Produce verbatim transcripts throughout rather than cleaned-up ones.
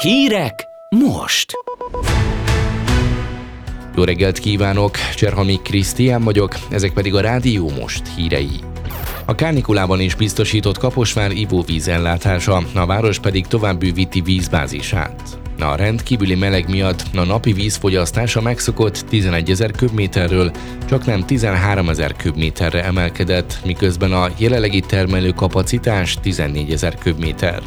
Hírek most! Jó reggelt kívánok, Cserhalmi Krisztián vagyok, ezek pedig a Rádió Most hírei. A kánikulában is biztosított Kaposvár ivóvíz ellátása, a város pedig tovább bővíti vízbázisát. A rendkívüli meleg miatt a napi vízfogyasztása megszokott tizenegyezer köbméterről csaknem tizenháromezer köbméterre emelkedett, miközben a jelenlegi termelőkapacitás tizennégyezer köbméter.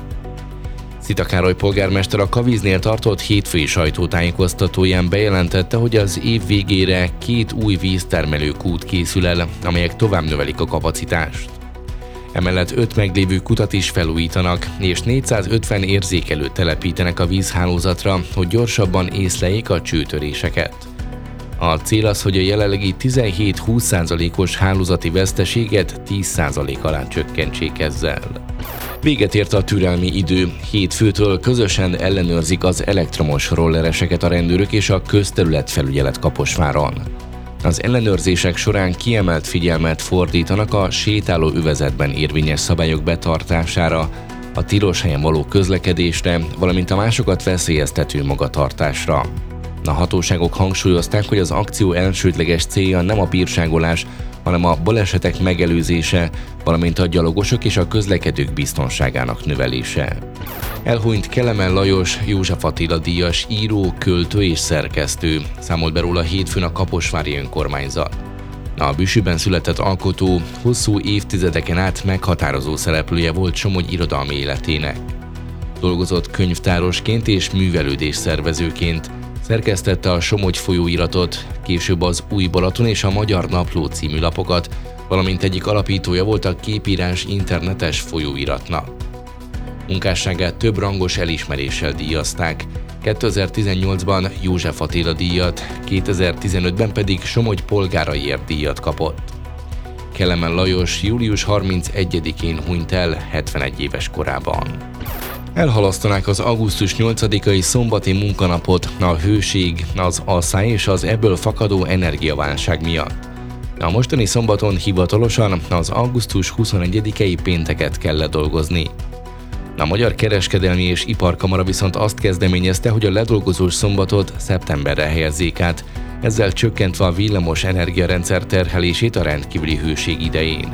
Szita Károly polgármester a Kavíznél tartott hétfői sajtótájékoztatóján bejelentette, hogy az év végére két új víztermelő kút készül el, amelyek tovább növelik a kapacitást. Emellett öt meglévő kutat is felújítanak, és négyszázötven érzékelőt telepítenek a vízhálózatra, hogy gyorsabban észleljék a csőtöréseket. A cél az, hogy a jelenlegi tizenhét-húsz százalékos hálózati veszteséget tíz százalék alá csökkentsék ezzel. Véget ért a türelmi idő. Hétfőtől közösen ellenőrzik az elektromos rollereseket a rendőrök és a közterületfelügyelet Kaposváron. Az ellenőrzések során kiemelt figyelmet fordítanak a sétáló övezetben érvényes szabályok betartására, a tilos helyen való közlekedésre, valamint a másokat veszélyeztető magatartásra. A hatóságok hangsúlyozták, hogy az akció elsődleges célja nem a bírságolás, hanem a balesetek megelőzése, valamint a gyalogosok és a közlekedők biztonságának növelése. Elhunyt Kelemen Lajos József Attila díjas író, költő és szerkesztő, számolt be róla hétfőn a kaposvári önkormányzat. A Büsüben született alkotó hosszú évtizedeken át meghatározó szereplője volt Somogy irodalmi életének. Dolgozott könyvtárosként és művelődés szervezőként, szerkesztette a Somogy folyóiratot, később az Új Balaton és a Magyar Napló című lapokat, valamint egyik alapítója volt a Képírás internetes folyóiratnak. Munkásságát több rangos elismeréssel díjazták, kétezer-tizennyolcban József Attila díjat, kétezer-tizenötben pedig Somogy polgáraiért díjat kapott. Kelemen Lajos július harmincegyedikén hunyt el hetvenegy éves korában. Elhalasztanák az augusztus nyolcadikai szombati munkanapot a hőség, az asszály és az ebből fakadó energiaválság miatt. A mostani szombaton hivatalosan az augusztus huszonegyedikei pénteket kell ledolgozni. A Magyar Kereskedelmi és Iparkamara viszont azt kezdeményezte, hogy a ledolgozós szombatot szeptemberre helyezzék át, ezzel csökkentve a villamos energiarendszer terhelését a rendkívüli hőség idején.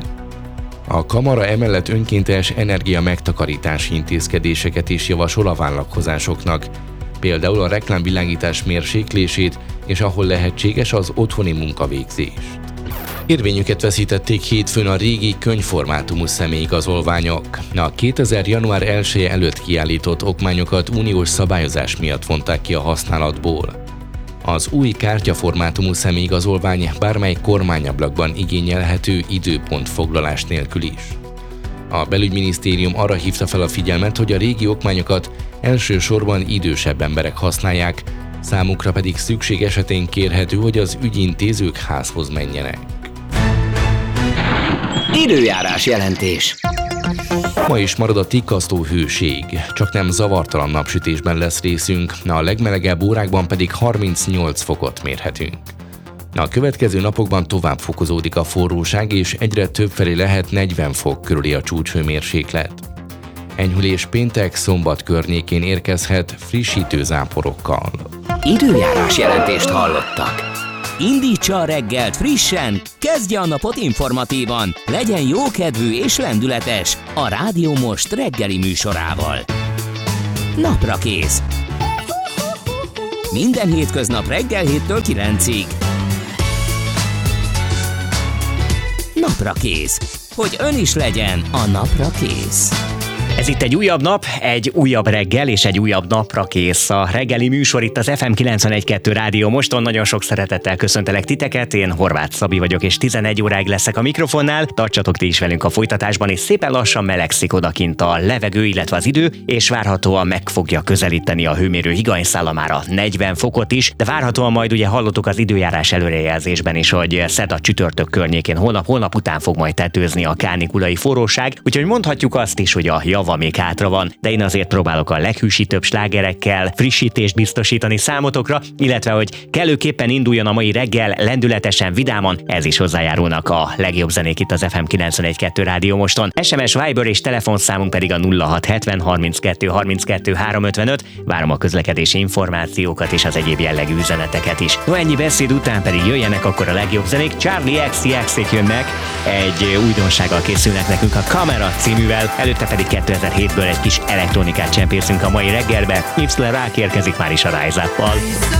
A kamara emellett önkéntes energia megtakarítási intézkedéseket is javasol a vállalkozásoknak, például a reklámvilágítás mérséklését és ahol lehetséges az otthoni munkavégzést. Érvényüket veszítették hétfőn a régi könyvformátumú személyigazolványok. A kétezer. január elseje előtt kiállított okmányokat uniós szabályozás miatt vonták ki a használatból. Az új kártyaformátumú személyigazolvány bármely kormányablakban igényelhető időpontfoglalás nélkül is. A belügyminisztérium arra hívta fel a figyelmet, hogy a régi okmányokat elsősorban idősebb emberek használják, számukra pedig szükség esetén kérhető, hogy az ügyintézők házhoz menjenek. Időjárás jelentés. Ma is marad a tikkasztó hőség, csak nem zavartalan napsütésben lesz részünk, a legmelegebb órákban pedig harmincnyolc fokot mérhetünk. A következő napokban tovább fokozódik a forróság, és egyre többfelé lehet negyven fok körüli a csúcshőmérséklet. Enyhülés péntek, szombat környékén érkezhet frissítő záporokkal. Időjárás jelentést hallottak. Indítsa a reggelt frissen, kezdje a napot informatívan, legyen jókedvű és lendületes a Rádió Most reggeli műsorával. Naprakész. Minden hétköznap reggel héttől kilencig. Naprakész. Hogy ön is legyen a napra kész. Ez itt egy újabb nap, egy újabb reggel és egy újabb napra kész. A reggeli műsor itt az ef em kilencvenegy kettő Rádió Moston. Nagyon sok szeretettel köszöntelek titeket, én Horváth Szabi vagyok, és tizenegy óráig leszek a mikrofonnál. Tartsatok ti is velünk a folytatásban, és szépen lassan melegszik odakint a levegő, illetve az idő, és várhatóan meg fogja közelíteni a hőmérő higanyszála már a negyven fokot is, de várhatóan majd ugye hallottuk az időjárás előrejelzésben is, hogy szerda csütörtök környékén holnap, holnap után fog majd tetőzni a kánikulai forróság, úgyhogy mondhatjuk azt is, hogy a java még hátra van, de én azért próbálok a leghűsítőbb slágerekkel frissítést biztosítani számotokra, illetve hogy kellőképpen induljon a mai reggel lendületesen, vidáman, ez is hozzájárulnak a legjobb zenék itt az ef em kilencvenegy kettő Rádió Moston. es em es, Viber és telefonszámunk pedig a nulla hat hetven harminckettő harminckettő háromszázötvenöt. Várom a közlekedési információkat és az egyéb jellegű üzeneteket is. No, ennyi beszéd után pedig jöjjenek akkor a legjobb zenék. Charlie X C X-ék jönnek, egy újdonsággal készülnek nekünk a Kamera cíművel, előtte pedig kétezer-hétből egy kis elektronikát csempészünk a mai reggelbe. Nipsey Hussle érkezik már is a Rise Up-val.